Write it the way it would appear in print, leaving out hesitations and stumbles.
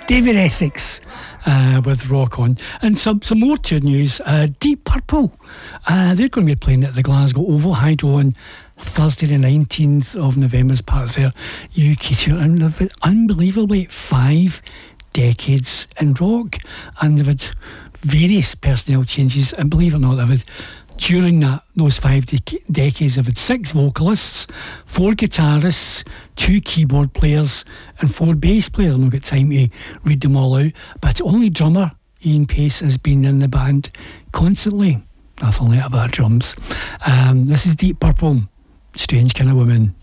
David Essex with Rock On. And some more tour news. Deep Purple, they're going to be playing at the Glasgow Oval Hydro on Thursday the 19th of November as part of their UK tour, and they've had unbelievably 5 decades in rock, and they've had various personnel changes, and believe it or not, they've had, during those 5 decades, they've had 6 vocalists, 4 guitarists, 2 keyboard players and 4 bass players. I've not got time to read them all out, but only drummer Ian Pace has been in the band constantly. Nothing like about drums. This is Deep Purple, Strange Kind of Woman.